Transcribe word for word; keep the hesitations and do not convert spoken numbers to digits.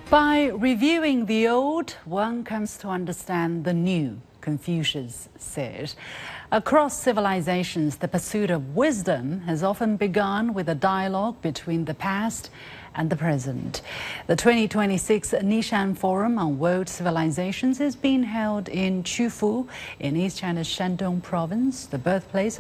By reviewing the old, one comes to understand the new, Confucius said. Across civilizations, the pursuit of wisdom has often begun with a dialogue between the past and the present. The twenty twenty-six Nishan Forum on World Civilizations is being held in Qufu in East China's Shandong province, the birthplace